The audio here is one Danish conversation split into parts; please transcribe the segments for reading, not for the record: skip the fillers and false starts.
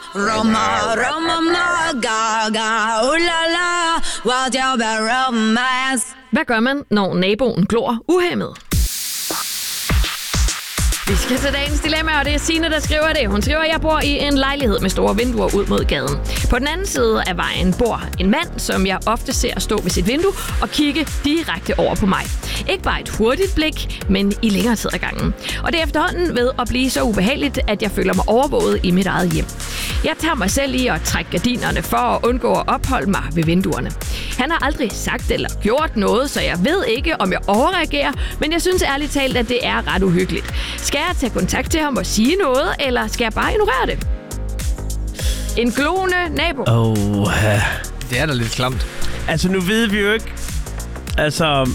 Hvad gør man, når naboen glor uhæmmet? Vi skal til dagens dilemma, og det er Signe, der skriver det. Hun skriver, at jeg bor i en lejlighed med store vinduer ud mod gaden. På den anden side af vejen bor en mand, som jeg ofte ser stå ved sit vindue og kigge direkte over på mig. Ikke bare et hurtigt blik, men i længere tid ad gangen. Og det er efterhånden ved at blive så ubehageligt, at jeg føler mig overvåget i mit eget hjem. Jeg tager mig selv i at trække gardinerne for at undgå at opholde mig ved vinduerne. Han har aldrig sagt eller gjort noget, så jeg ved ikke, om jeg overreagerer, men jeg synes ærligt talt, at det er ret uhyggeligt. Skal jeg tage kontakt til ham og sige noget, eller skal jeg bare ignorere det? En gloende nabo. Det er da lidt klamt. Altså, nu ved vi jo ikke, altså,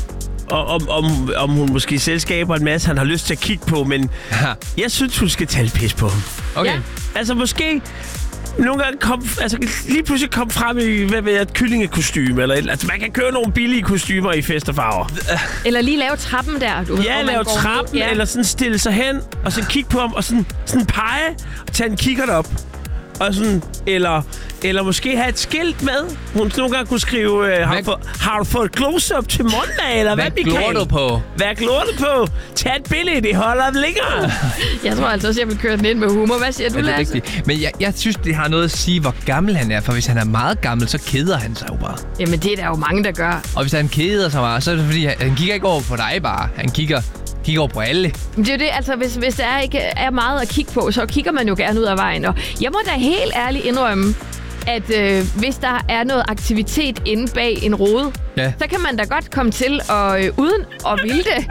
om hun måske selv skaber en masse, han har lyst til at kigge på, men jeg synes, hun skal tage pis på ham. Okay. Ja. Altså, måske nogle gange lige pludselig kom frem i, et kyllingekostyme, eller altså, man kan købe nogle billige kostymer i fest og farver. Eller lige lave trappen der. Lave trappen, eller sådan stille sig hen, og så kigge på ham, og sådan pege, og tage en kikkert op. Og sådan, eller måske have et skilt med. Hun nogle gange kunne skrive, har du fået close-up til mandag, eller hvad glor du på? Hvad glor du på? Tag et billede, det holder længere. Jeg tror altså også, jeg vil køre den ind med humor. Hvad siger du, Lasse? Men jeg synes, det har noget at sige, hvor gammel han er. For hvis han er meget gammel, så keder han sig jo bare. Jamen, det er der jo mange, der gør. Og hvis han keder sig meget, så er det fordi, han kigger ikke over på dig bare. Han kigger over på alle. Det er jo det, altså hvis der ikke er meget at kigge på, så kigger man jo gerne ud af vejen. Og jeg må da helt ærligt indrømme, at hvis der er noget aktivitet inde bag en rode, så kan man da godt komme til at uden at ville det.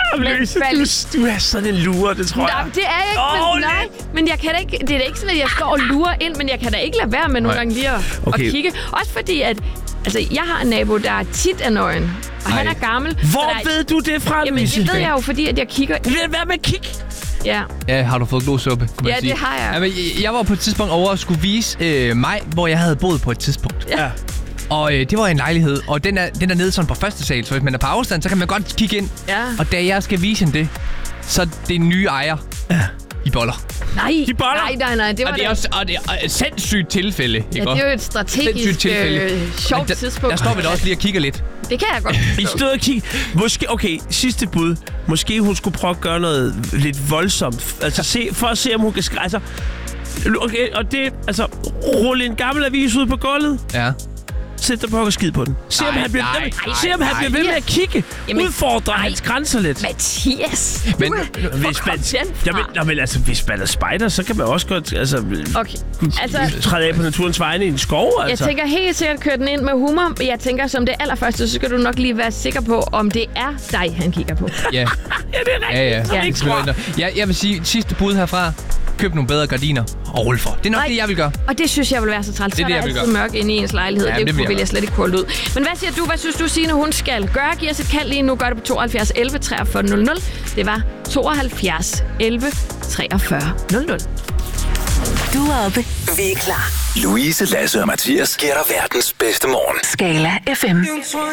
Du er sådan en lurer, det tror jeg. Nej, det er jeg ikke. Men jeg kan da ikke, det er da ikke sådan, at jeg står og lurer ind, men jeg kan da ikke lade være med nogle gange lige at kigge. Også fordi, at jeg har en nabo, der tit er nøgen, og han er gammel. Hvor ved du det fra, Louise? Jamen, det ved jeg jo, fordi at jeg kigger. Hvad med kig? Ja, har du fået glosuppe? Ja, det har jeg. Jamen, jeg var på et tidspunkt over og skulle vise mig, hvor jeg havde boet på et tidspunkt. Ja. Og det var en lejlighed, og den er nede sådan på første sal, så hvis man er på afstand, så kan man godt kigge ind. Ja. Og da jeg skal vise hende det, så det er nye ejer i boller. Nej, de boller? Nej, det var det er et sindssygt tilfælde, ikke? Ja, det er jo et strategisk sjovt tidspunkt. Der står vi da også lige og kigger lidt. Det kan jeg godt. I stod og kigge. Måske, okay, sidste bud. Måske hun skulle prøve at gøre noget lidt voldsomt. Altså, for at se, om hun kan altså, okay, og det, altså, rulle en gammel avis ud på gulvet. Ja. Sæt dig på og skid på den. Se om han bliver ved med at kigge. Udfordre hans grænser lidt. Mathias, men hvis man er spejder, så kan man også godt træde af på naturens vegne i en skov. Altså. Jeg tænker helt sikkert køre den ind med humor. Jeg tænker som det allerførste, så skal du nok lige være sikker på, om det er dig, han kigger på. Ja, det er rigtigt. Jeg vil sige, sidste bud herfra. Køb nogle bedre gardiner og rulle for. Det er nok det, jeg vil gøre. Og det synes jeg vil være så træls. Det er det, jeg vil gøre. Mørk inde i ens lejlighed. Ja, det vil jeg slet ikke kolde ud. Men hvad siger du? Hvad synes du, Signe, hun skal gøre? Giv os et kald lige nu. Gør det på 72 11 43 00. Det var 72 11 43 00. Du er oppe. Vi er klar. Louise, Lasse og Mathias giver dig verdens bedste morgen. Skala FM.